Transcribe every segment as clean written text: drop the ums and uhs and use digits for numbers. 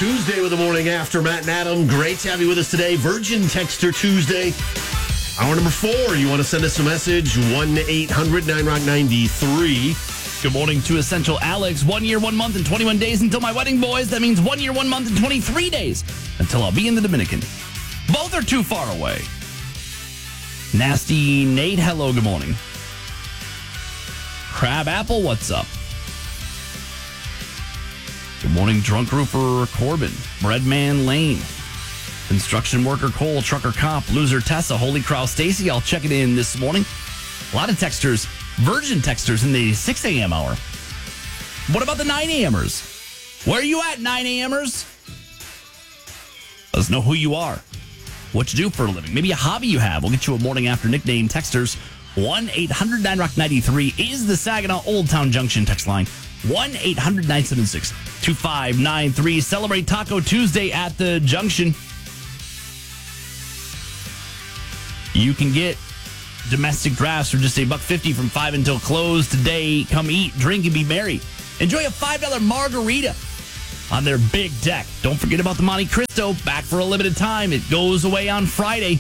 Tuesday with the morning after. Matt and Adam, great to have you with us today. Virgin Texter Tuesday. Hour number 4. You want to send us a message? 1-800-9ROCK-93. Good morning to Essential Alex. 1 year, 1 month, and 21 days until my wedding, boys. That means 1 year, 1 month, and 23 days until I'll be in the Dominican. Both are too far away. Nasty Nate, hello, good morning. Crab Apple, what's up? Good morning, Drunk Roofer Corbin. Breadman Lane. Construction Worker Cole, Trucker Cop, Loser Tessa, Holy Crow Stacy. I'll check it in this morning. A lot of texters, Virgin texters in the 6 a.m. hour. What about the 9 a.m.ers? Where are you at, 9 a.m.ers? Let us know who you are, what you do for a living, maybe a hobby you have. We'll get you a morning after nickname. Texters 1-800-9ROCK-93 is the Saginaw Old Town Junction text line. 1-800-976-2593. Celebrate Taco Tuesday at the Junction. You can get domestic drafts for just $1.50 from 5 until close today. Come eat, drink, and be merry. Enjoy a $5 margarita on their big deck. Don't forget about the Monte Cristo, back for a limited time. It goes away on Friday.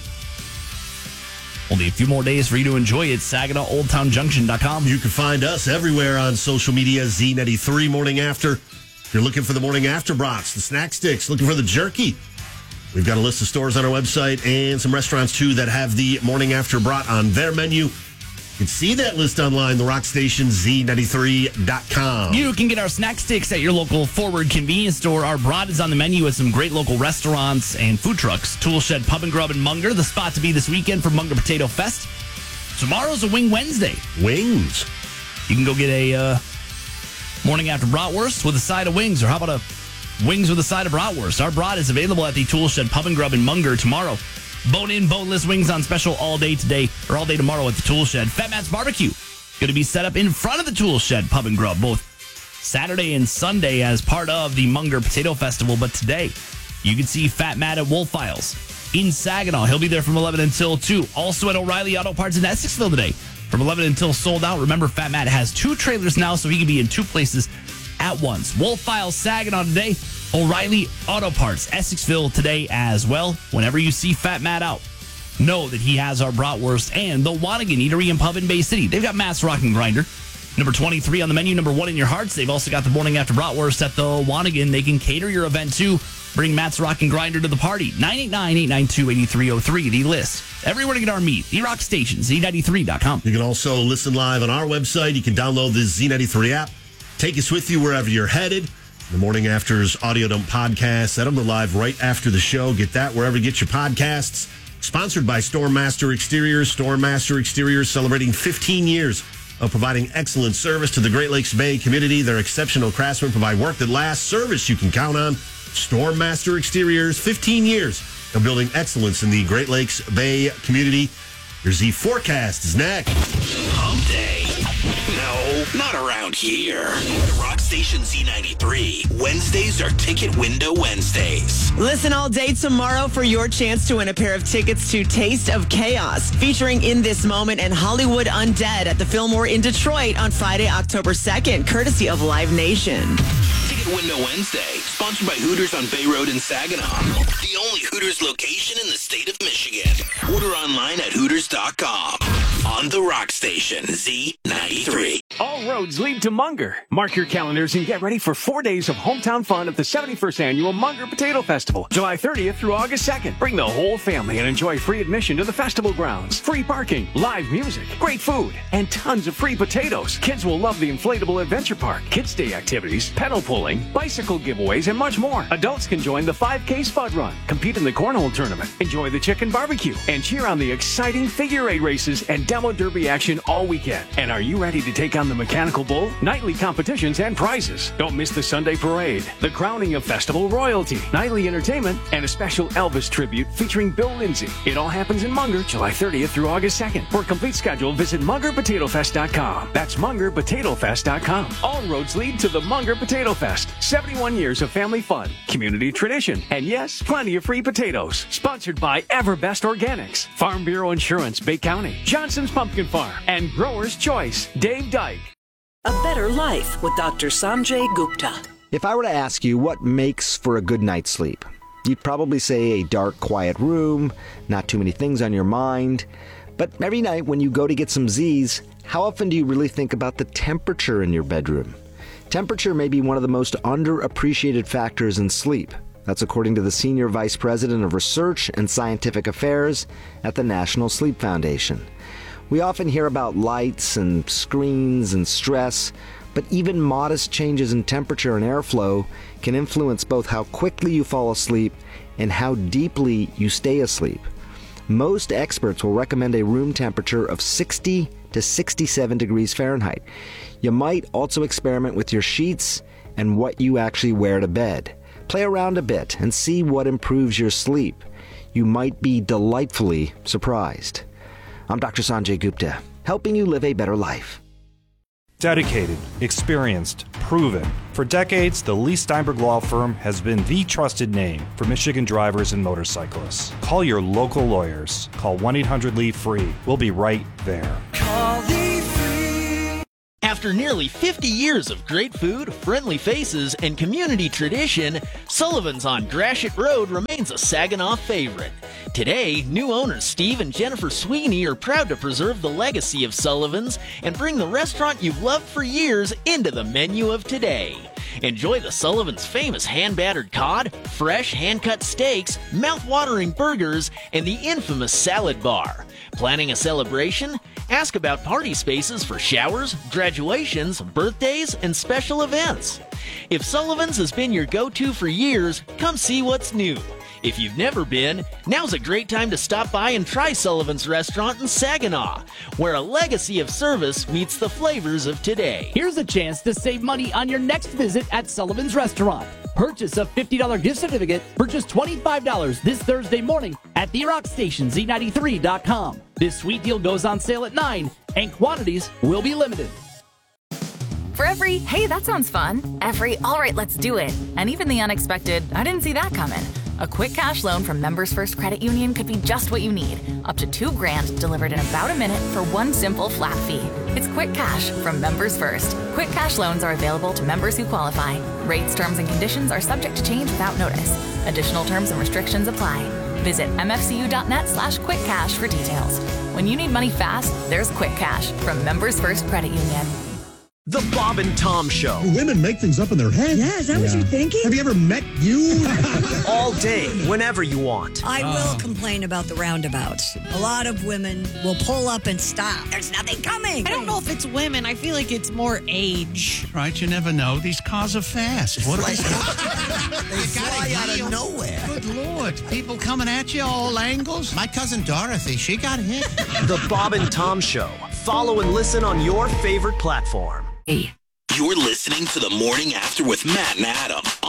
Only a few more days for you to enjoy it. SaginawOldTownJunction.com. You can find us everywhere on social media. Z93 Morning After. If you're looking for the Morning After brats, the snack sticks, looking for the jerky, we've got a list of stores on our website and some restaurants, too, that have the Morning After brat on their menu. You can see that list online, the Rock Station, Z93.com. You can get our snack sticks at your local Forward convenience store. Our brat is on the menu at some great local restaurants and food trucks. Tool Shed Pub and Grub in Munger, the spot to be this weekend for Munger Potato Fest. Tomorrow's a Wing Wednesday. Wings. You can go get a morning after bratwurst with a side of wings, or how about a wings with a side of bratwurst? Our brat is available at the Tool Shed Pub and Grub in Munger tomorrow. Bone-in, boneless wings on special all day today, or all day tomorrow at the Tool Shed. Fat Matt's Barbecue going to be set up in front of the Tool Shed Pub and Grub, both Saturday and Sunday as part of the Munger Potato Festival. But today, you can see Fat Matt at Wolf Files in Saginaw. He'll be there from 11 until 2. Also at O'Reilly Auto Parts in Essexville today from 11 until sold out. Remember, Fat Matt has 2 trailers now, so he can be in 2 places at once. Wolf Files Saginaw today. O'Reilly Auto Parts, Essexville today as well. Whenever you see Fat Matt out, know that he has our bratwurst and the Wanigan Eatery and Pub in Bay City. They've got Matt's Rockin' Grinder. Number 23 on the menu, number 1 in your hearts. They've also got the morning after bratwurst at the Wanigan. They can cater your event too. Bring Matt's Rockin' Grinder to the party. 989-892-8303, the list. Everywhere to get our meat. The Rock Station, Z93.com. You can also listen live on our website. You can download the Z93 app. Take us with you wherever you're headed. The Morning After's Audio Dump podcast. Set them to live right after the show. Get that wherever you get your podcasts. Sponsored by Stormmaster Exteriors. Stormmaster Exteriors celebrating 15 years of providing excellent service to the Great Lakes Bay community. Their exceptional craftsmen provide work that lasts, service you can count on. Stormmaster Exteriors, 15 years of building excellence in the Great Lakes Bay community. Your Z forecast is next. Hump Day. No, not around here. The Rock Station Z93. Wednesdays are Ticket Window Wednesdays. Listen all day tomorrow for your chance to win a pair of tickets to Taste of Chaos, featuring In This Moment and Hollywood Undead at the Fillmore in Detroit on Friday, October 2nd, courtesy of Live Nation. Ticket Window Wednesday, sponsored by Hooters on Bay Road in Saginaw. The only Hooters location in the state of Michigan. Order online at Hooters.com. On the Rock Station, Z93. All roads lead to Munger. Mark your calendars and get ready for 4 days of hometown fun at the 71st Annual Munger Potato Festival, July 30th through August 2nd. Bring the whole family and enjoy free admission to the festival grounds, free parking, live music, great food, and tons of free potatoes. Kids will love the inflatable adventure park, kids' day activities, pedal pulling, bicycle giveaways, and much more. Adults can join the 5K Spud Run, compete in the cornhole tournament, enjoy the chicken barbecue, and cheer on the exciting figure eight races and demo derby action all weekend. And are you ready to take on the mechanical bull, nightly competitions, and prizes? Don't miss the Sunday parade, the crowning of festival royalty, nightly entertainment, and a special Elvis tribute featuring Bill Lindsay. It all happens in Munger, July 30th through August 2nd. For a complete schedule, visit MungerPotatoFest.com. That's MungerPotatoFest.com. All roads lead to the Munger Potato Fest. 71 years of family fun, community tradition, and yes, plenty of free potatoes. Sponsored by Everbest Organics, Farm Bureau Insurance, Bay County, Johnson's Pumpkin Farm, and Grower's Choice, Dave Dyke. A better life with Dr. Sanjay Gupta. If I were to ask you what makes for a good night's sleep, you'd probably say a dark, quiet room, not too many things on your mind. But every night when you go to get some Z's, how often do you really think about the temperature in your bedroom? Temperature may be one of the most underappreciated factors in sleep. That's according to the Senior Vice President of Research and Scientific Affairs at the National Sleep Foundation. We often hear about lights and screens and stress, but even modest changes in temperature and airflow can influence both how quickly you fall asleep and how deeply you stay asleep. Most experts will recommend a room temperature of 60 to 67 degrees Fahrenheit. You might also experiment with your sheets and what you actually wear to bed. Play around a bit and see what improves your sleep. You might be delightfully surprised. I'm Dr. Sanjay Gupta, helping you live a better life. Dedicated, experienced, proven. For decades, the Lee Steinberg Law Firm has been the trusted name for Michigan drivers and motorcyclists. Call your local lawyers. Call 1-800-LEE-FREE. We'll be right there. Call Lee Free. After nearly 50 years of great food, friendly faces, and community tradition, Sullivan's on Gratiot Road remains a Saginaw favorite. Today, new owners Steve and Jennifer Sweeney are proud to preserve the legacy of Sullivan's and bring the restaurant you've loved for years into the menu of today. Enjoy the Sullivan's famous hand-battered cod, fresh hand-cut steaks, mouth-watering burgers, and the infamous salad bar. Planning a celebration? Ask about party spaces for showers, graduations, birthdays, and special events. If Sullivan's has been your go-to for years, come see what's new. If you've never been, now's a great time to stop by and try Sullivan's Restaurant in Saginaw, where a legacy of service meets the flavors of today. Here's a chance to save money on your next visit at Sullivan's Restaurant. Purchase a $50 gift certificate for just $25 this Thursday morning at the Rock Station, Z93.com. This sweet deal goes on sale at 9, and quantities will be limited. For every, hey, that sounds fun, every, all right, let's do it, and even the unexpected, I didn't see that coming. A quick cash loan from Members First Credit Union could be just what you need. Up to $2,000 delivered in about a minute for one simple flat fee. It's Quick Cash from Members First. Quick cash loans are available to members who qualify. Rates, terms, and conditions are subject to change without notice. Additional terms and restrictions apply. Visit mfcu.net/quickcash for details. When you need money fast, there's Quick Cash from Members First Credit Union. The Bob and Tom Show. Women make things up in their head. Yeah, is that what you're thinking? Have you ever met you? All day, whenever you want. I will complain about the roundabouts. A lot of women will pull up and stop. There's nothing coming. I don't know if it's women. I feel like it's more age. Right, you never know. These cars are fast. What they fly out of nowhere. Good Lord. People coming at you all angles. My cousin Dorothy, she got hit. The Bob and Tom Show. Follow and listen on your favorite platform. You're listening to The Morning After with Matt and Adam